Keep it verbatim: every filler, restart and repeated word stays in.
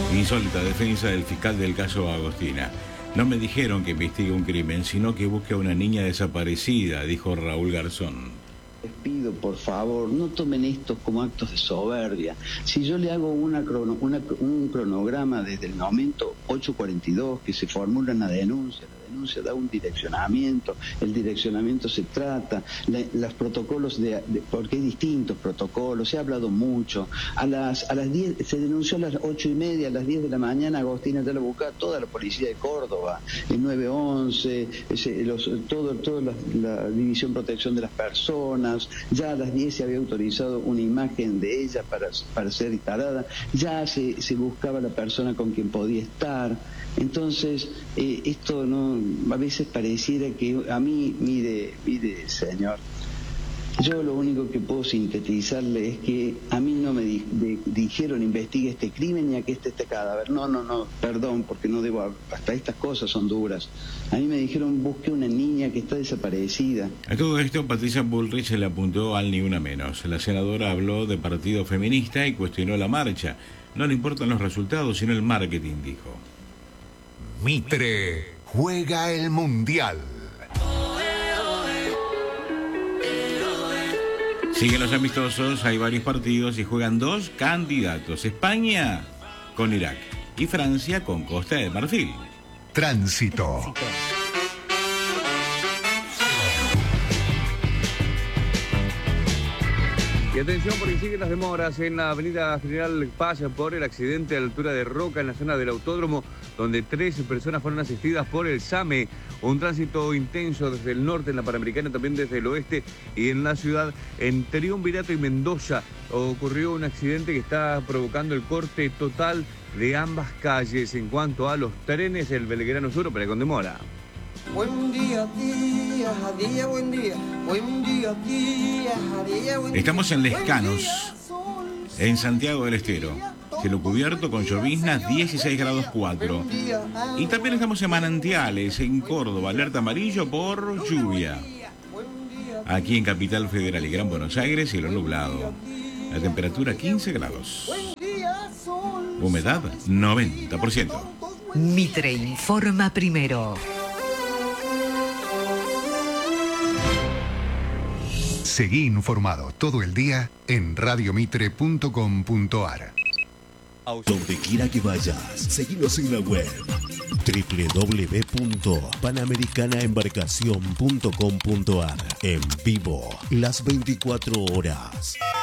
Insólita defensa del fiscal del caso Agostina. No me dijeron que investigue un crimen, sino que busque a una niña desaparecida, dijo Raúl Garzón. Les pido, por favor, no tomen estos como actos de soberbia. Si yo le hago una crono, una, un cronograma desde el momento ocho cuarenta y dos, que se formula una denuncia, la denuncia da un direccionamiento, el direccionamiento se trata, la, los protocolos, de, de, porque hay distintos protocolos, se ha hablado mucho. A las a las diez, se denunció a las ocho y media, a las diez de la mañana, Agostina ya lo buscaba toda la policía de Córdoba, el nueve once, ese, los, todo, toda la, la División de Protección de las Personas. Ya a las diez se había autorizado una imagen de ella para, para ser instalada, ya se, se buscaba la persona con quien podía estar. Entonces, eh, esto no, a veces pareciera que a mí, mire, mire, señor, yo lo único que puedo sintetizarle es que a mí no me di, de, dijeron investigue este crimen ni a que esté este cadáver. No, no, no, perdón, porque no debo, hasta estas cosas son duras. A mí me dijeron busque una niña que está desaparecida. A todo esto, Patricia Bullrich se le apuntó al ni una menos. La senadora habló de partido feminista y cuestionó la marcha. No le importan los resultados, sino el marketing, dijo. Mitre juega el Mundial. Siguen los amistosos, hay varios partidos y juegan dos candidatos. España con Irak y Francia con Costa de Marfil. Tránsito. Tránsito. Y atención porque siguen las demoras en la avenida General Paz por el accidente a la altura de Roca en la zona del autódromo, donde tres personas fueron asistidas por el SAME. Un tránsito intenso desde el norte en la Panamericana, también desde el oeste y en la ciudad. En Triunvirato y Mendoza ocurrió un accidente que está provocando el corte total de ambas calles. En cuanto a los trenes, el Belgrano Sur opera con demora. Buen día, día, día, buen día. Buen día, día, día, buen día. Estamos en Lescanos, en Santiago del Estero. Cielo cubierto con lloviznas, dieciséis grados cuatro. Y también estamos en Manantiales, en Córdoba, alerta amarillo por lluvia. Aquí en Capital Federal y Gran Buenos Aires, cielo nublado. La temperatura quince grados. Humedad noventa por ciento. Mitre informa primero. Seguí informado todo el día en radio mitre punto com punto a r. Donde quiera que vayas, seguinos en la web doble u doble u doble u punto panamericana embarcación punto com punto a r. En vivo, las veinticuatro horas.